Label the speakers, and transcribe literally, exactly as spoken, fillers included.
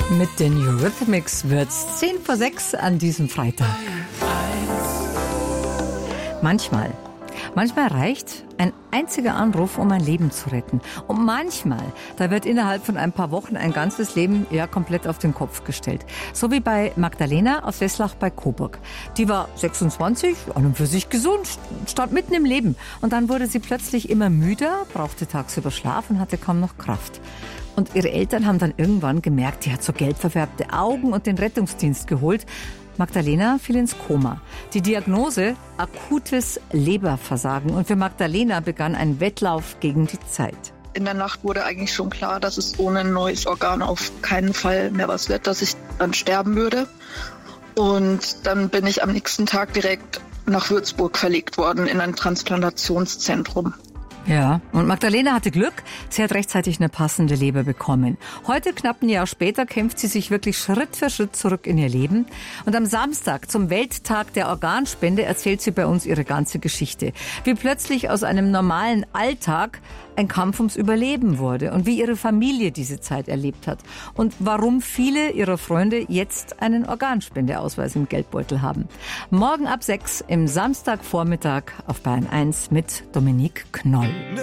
Speaker 1: Mit den Eurythmics wird's zehn vor sechs an diesem Freitag. Manchmal, manchmal reicht ein einziger Anruf, um ein Leben zu retten. Und manchmal, da wird innerhalb von ein paar Wochen ein ganzes Leben ja komplett auf den Kopf gestellt. So wie bei Magdalena aus Weslach bei Coburg. Die war sechsundzwanzig, an und für sich gesund, stand mitten im Leben. Und dann wurde sie plötzlich immer müder, brauchte tagsüber Schlaf und hatte kaum noch Kraft. Und ihre Eltern haben dann irgendwann gemerkt, die hat so gelb verfärbte Augen und den Rettungsdienst geholt. Magdalena fiel ins Koma. Die Diagnose: akutes Leberversagen. Und für Magdalena begann ein Wettlauf gegen die Zeit.
Speaker 2: In der Nacht wurde eigentlich schon klar, dass es ohne ein neues Organ auf keinen Fall mehr was wird, dass ich dann sterben würde. Und dann bin ich am nächsten Tag direkt nach Würzburg verlegt worden in ein Transplantationszentrum.
Speaker 1: Ja, und Magdalena hatte Glück, sie hat rechtzeitig eine passende Leber bekommen. Heute, knapp ein Jahr später, kämpft sie sich wirklich Schritt für Schritt zurück in ihr Leben. Und am Samstag, zum Welttag der Organspende, erzählt sie bei uns ihre ganze Geschichte. Wie plötzlich aus einem normalen Alltag ein Kampf ums Überleben wurde und wie ihre Familie diese Zeit erlebt hat. Und warum viele ihrer Freunde jetzt einen Organspendeausweis im Geldbeutel haben. Morgen ab sechs im Samstagvormittag auf Bayern eins mit Dominique Knoll.